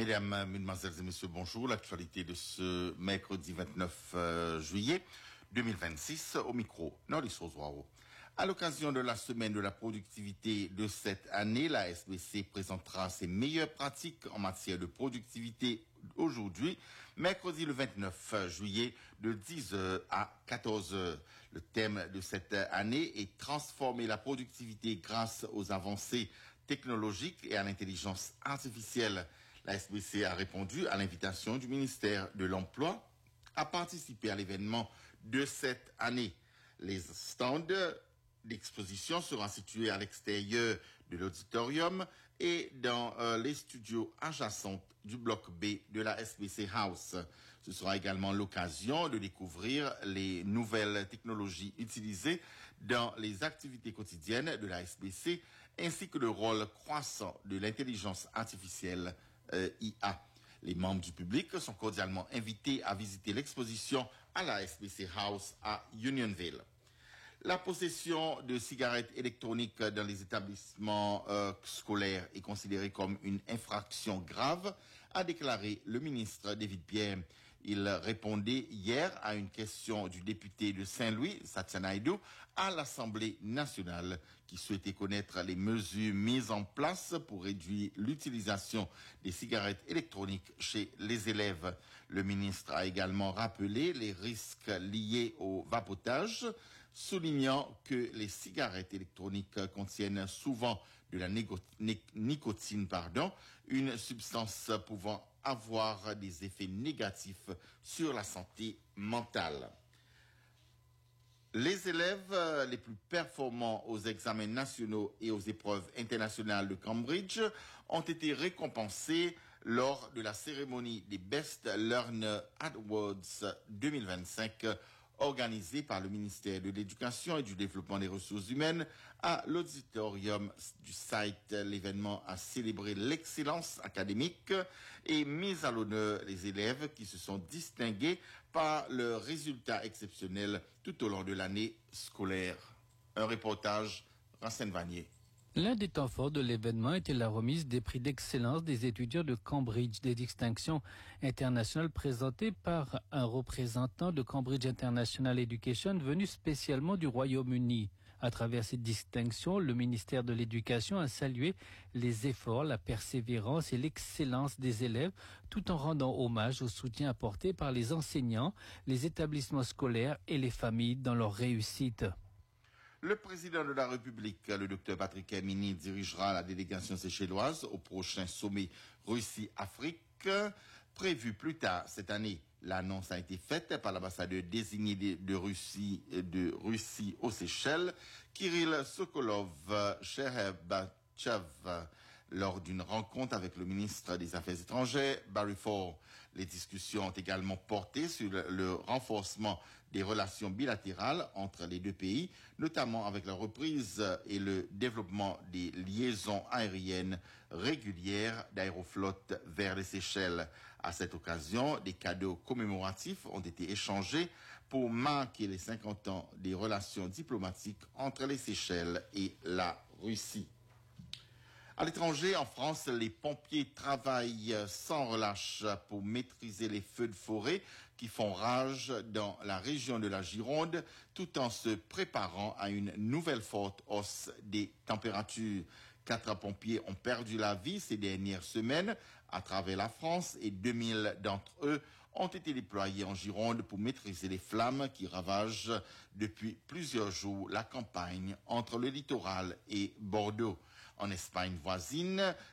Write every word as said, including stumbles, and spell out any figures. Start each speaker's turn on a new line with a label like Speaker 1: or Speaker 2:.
Speaker 1: Mesdames, Mesdemoiselles et Messieurs, bonjour. L'actualité de ce mercredi vingt-neuf euh, juillet deux mille vingt-six au micro, Norlis Rosoiro. À l'occasion de la semaine de la productivité de cette année, la S B C présentera ses meilleures pratiques en matière de productivité aujourd'hui, mercredi le vingt-neuf juillet, de dix heures à quatorze heures. Le thème de cette année est transformer la productivité grâce aux avancées technologiques et à l'intelligence artificielle. La S B C a répondu à l'invitation du ministère de l'Emploi à participer à l'événement de cette année. Les stands d'exposition seront situés à l'extérieur de l'auditorium et dans euh, les studios adjacents du bloc B de la S B C House. Ce sera également l'occasion de découvrir les nouvelles technologies utilisées dans les activités quotidiennes de la S B C ainsi que le rôle croissant de l'intelligence artificielle euh, I A. Les membres du public sont cordialement invités à visiter l'exposition à la S B C House à Unionville. La possession de cigarettes électroniques dans les établissements euh, scolaires est considérée comme une infraction grave, a déclaré le ministre David Pierre. Il répondait hier à une question du député de Saint-Louis, Satya Naidoo, à l'Assemblée nationale, qui souhaitait connaître les mesures mises en place pour réduire l'utilisation des cigarettes électroniques chez les élèves. Le ministre a également rappelé les risques liés au vapotage, soulignant que les cigarettes électroniques contiennent souvent de la négo- né- nicotine, pardon, une substance pouvant avoir des effets négatifs sur la santé mentale. Les élèves les plus performants aux examens nationaux et aux épreuves internationales de Cambridge ont été récompensés lors de la cérémonie des Best Learner Awards deux mille vingt-cinq organisée par le ministère de l'Éducation et du Développement des Ressources Humaines à l'auditorium du site. L'événement a célébré l'excellence académique et mis à l'honneur les élèves qui se sont distingués par leurs résultats exceptionnels tout au long de l'année scolaire. Un reportage, Racine Vanier.
Speaker 2: L'un des temps forts de l'événement était la remise des prix d'excellence des étudiants de Cambridge, des distinctions internationales présentées par un représentant de Cambridge International Education venu spécialement du Royaume-Uni. À travers ces distinctions, le ministère de l'Éducation a salué les efforts, la persévérance et l'excellence des élèves, tout en rendant hommage au soutien apporté par les enseignants, les établissements scolaires et les familles dans leur réussite.
Speaker 1: Le président de la République, le docteur Patrick Hermini, dirigera la délégation séchelloise au prochain sommet Russie-Afrique, prévu plus tard cette année. L'annonce a été faite par l'ambassadeur désigné de Russie, de Russie aux Seychelles, Kirill Sokolov-Cherbachev, lors d'une rencontre avec le ministre des Affaires étrangères, Barry Ford. Les discussions ont également porté sur le, le renforcement des relations bilatérales entre les deux pays, notamment avec la reprise et le développement des liaisons aériennes régulières d'Aéroflot vers les Seychelles. À cette occasion, des cadeaux commémoratifs ont été échangés pour marquer les cinquante ans des relations diplomatiques entre les Seychelles et la Russie. À l'étranger, en France, les pompiers travaillent sans relâche pour maîtriser les feux de forêt qui font rage dans la région de la Gironde, tout en se préparant à une nouvelle forte hausse des températures. Quatre pompiers ont perdu la vie ces dernières semaines à travers la France et deux mille d'entre eux ont été déployés en Gironde pour maîtriser les flammes qui ravagent depuis plusieurs jours la campagne entre le littoral et Bordeaux. En Espagne voisine,